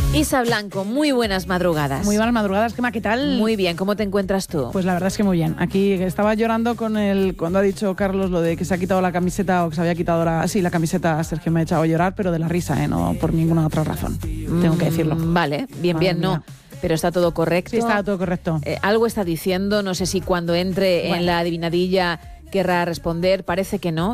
Isa Blanco, muy buenas madrugadas. Muy buenas madrugadas, Gemma, ¿qué tal? Muy bien, ¿cómo te encuentras tú? Pues la verdad es que muy bien. Aquí estaba llorando cuando ha dicho Carlos lo de que se ha quitado la camiseta o que se había quitado la camiseta. Sergio me ha echado a llorar, pero de la risa, no por ninguna otra razón. Tengo que decirlo. Vale, bien, no. Pero está todo correcto. Sí, está todo correcto. Algo está diciendo, no sé si cuando entre en la adivinadilla querrá responder, parece que no.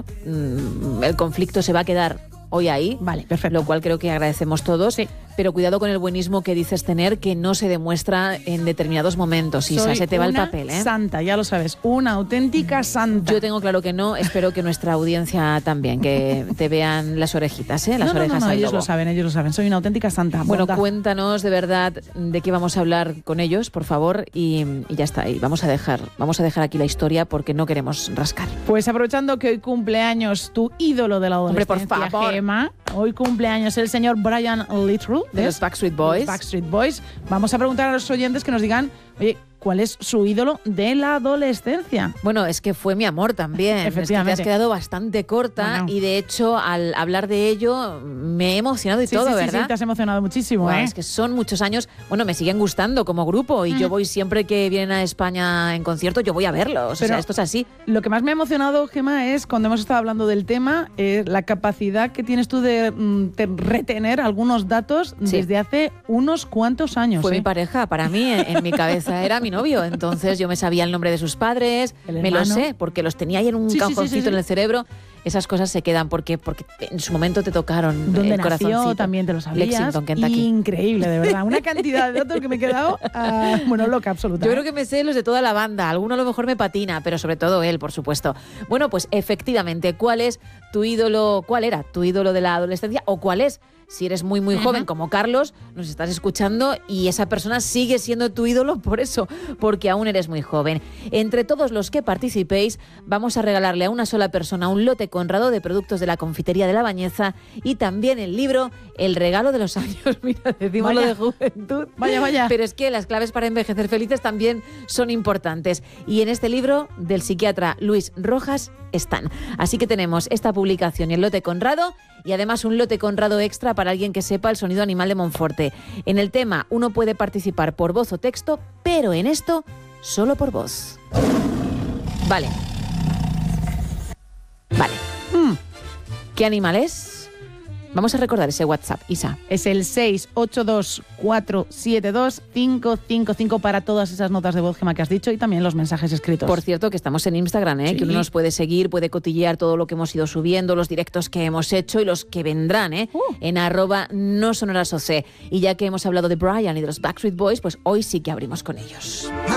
El conflicto se va a quedar hoy ahí. Vale, perfecto. Lo cual creo que agradecemos todos. Sí. Pero cuidado con el buenismo que dices tener, que no se demuestra en determinados momentos, Isa. Se te va el papel, ¿eh? Santa, ya lo sabes, una auténtica santa. Yo tengo claro que no, espero que nuestra audiencia también, que te vean las orejitas, ¿eh? Las orejas No, al ellos lobo. lo saben, soy una auténtica santa. Bueno, Bondad. cuéntanos de verdad de qué vamos a hablar con ellos, por favor, y ya está. Y vamos a dejar aquí la historia porque no queremos rascar. Pues aprovechando que hoy cumpleaños tu ídolo de la adolescencia, Hombre, por favor. Gemma, hoy cumpleaños el señor Brian Littrell De los Backstreet Boys. Backstreet Boys. Vamos a preguntar a los oyentes que nos digan, oye, ¿cuál es su ídolo de la adolescencia? Bueno, es que fue mi amor también. Efectivamente. Es que te has quedado bastante corta y de hecho al hablar de ello me he emocionado y todo, ¿verdad? Sí, te has emocionado muchísimo, Bueno, ¿eh? es que son muchos años. Bueno, me siguen gustando como grupo y yo voy siempre que vienen a España en concierto, yo voy a verlos. Pero o sea, esto es así. Lo que más me ha emocionado, Gemma, es cuando hemos estado hablando del tema, la capacidad que tienes tú de retener algunos datos desde hace unos cuantos años. Fue mi pareja, para mí, en mi cabeza era mi novio. Entonces yo me sabía el nombre de sus padres, me lo sé, porque los tenía ahí en un cajoncito en el cerebro. Esas cosas se quedan porque en su momento te tocaron ¿Dónde el corazoncito. nació? También te lo sabías. Lexington, Kentucky. Increíble, de verdad. Una cantidad de datos que me he quedado, loca absoluta. Yo creo que me sé los de toda la banda. Alguno a lo mejor me patina, pero sobre todo él, por supuesto. Bueno, pues efectivamente, ¿cuál era tu ídolo de la adolescencia o cuál es? Si eres muy, muy joven como Carlos, nos estás escuchando y esa persona sigue siendo tu ídolo por eso, porque aún eres muy joven. Entre todos los que participéis, vamos a regalarle a una sola persona un lote Conrado de productos de la confitería de La Bañeza y también el libro El regalo de los años. Mira, decimos lo de juventud. Vaya. Pero es que las claves para envejecer felices también son importantes. Y en este libro del psiquiatra Luis Rojas están. Así que tenemos esta publicación y el lote Conrado y además un lote Conrado extra para alguien que sepa el sonido animal de Monforte. En el tema uno puede participar por voz o texto, pero en esto solo por voz. Vale. ¿Qué animal es? Vamos a recordar ese WhatsApp, Isa. Es el 682472555 para todas esas notas de voz, Gemma, que has dicho y también los mensajes escritos. Por cierto, que estamos en Instagram, que uno nos puede seguir, puede cotillear todo lo que hemos ido subiendo, los directos que hemos hecho y los que vendrán, en @nosonorasoc. Y ya que hemos hablado de Brian y de los Backstreet Boys, pues hoy sí que abrimos con ellos.